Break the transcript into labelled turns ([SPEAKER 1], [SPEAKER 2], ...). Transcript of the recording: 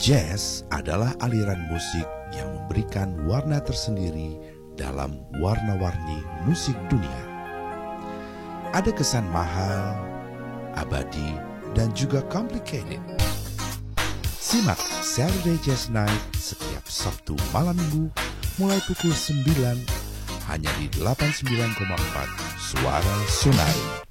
[SPEAKER 1] Jazz adalah aliran musik yang memberikan warna tersendiri dalam warna-warni musik dunia. Ada kesan mahal, abadi, dan juga complicated. Simak Saturday Jazz Night setiap Sabtu malam Minggu mulai pukul 9 hanya di 89,4 Suara Sonari.